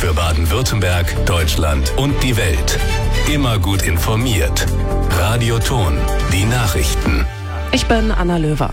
Für Baden-Württemberg, Deutschland und die Welt. Immer gut informiert. Radio Ton, die Nachrichten. Ich bin Anna Löwer.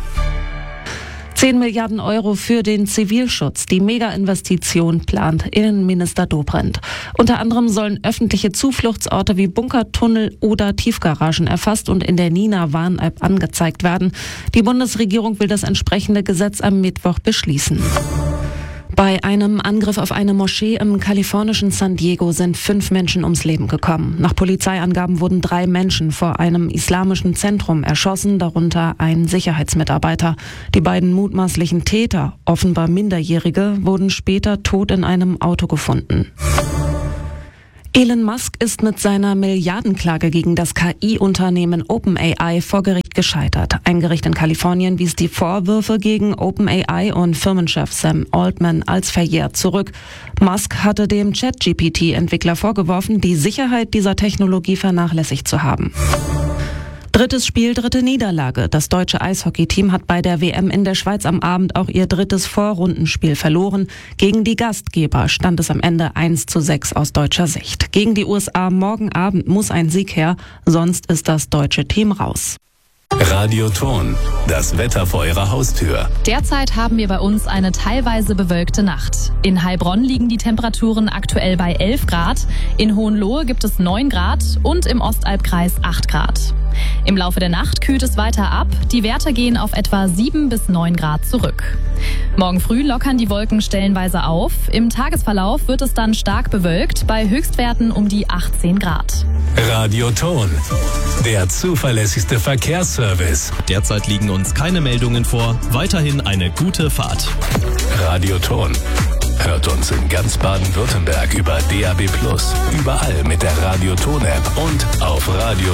10 Milliarden Euro für den Zivilschutz. Die Mega-Investition plant Innenminister Dobrindt. Unter anderem sollen öffentliche Zufluchtsorte wie Bunkertunnel oder Tiefgaragen erfasst und in der Nina-Warn-App angezeigt werden. Die Bundesregierung will das entsprechende Gesetz am Mittwoch beschließen. Bei einem Angriff auf eine Moschee im kalifornischen San Diego sind 5 Menschen ums Leben gekommen. Nach Polizeiangaben wurden 3 Menschen vor einem islamischen Zentrum erschossen, darunter ein Sicherheitsmitarbeiter. Die beiden mutmaßlichen Täter, offenbar Minderjährige, wurden später tot in einem Auto gefunden. Elon Musk ist mit seiner Milliardenklage gegen das KI-Unternehmen OpenAI vor Gericht gescheitert. Ein Gericht in Kalifornien wies die Vorwürfe gegen OpenAI und Firmenchef Sam Altman als verjährt zurück. Musk hatte dem ChatGPT-Entwickler vorgeworfen, die Sicherheit dieser Technologie vernachlässigt zu haben. Drittes Spiel, dritte Niederlage. Das deutsche Eishockeyteam hat bei der WM in der Schweiz am Abend auch ihr drittes Vorrundenspiel verloren. Gegen die Gastgeber stand es am Ende 1:6 aus deutscher Sicht. Gegen die USA morgen Abend muss ein Sieg her, sonst ist das deutsche Team raus. Radio Ton, das Wetter vor Ihrer Haustür. Derzeit haben wir bei uns eine teilweise bewölkte Nacht. In Heilbronn liegen die Temperaturen aktuell bei 11 Grad, in Hohenlohe gibt es 9 Grad und im Ostalbkreis 8 Grad. Im Laufe der Nacht kühlt es weiter ab, die Werte gehen auf etwa 7 bis 9 Grad zurück. Morgen früh lockern die Wolken stellenweise auf, im Tagesverlauf wird es dann stark bewölkt, bei Höchstwerten um die 18 Grad. Radio Ton, der zuverlässigste Verkehrsservice. Derzeit liegen uns keine Meldungen vor. Weiterhin eine gute Fahrt. Radio Ton. Hört uns in ganz Baden-Württemberg über DAB+, überall mit der Radio Ton App und auf Radio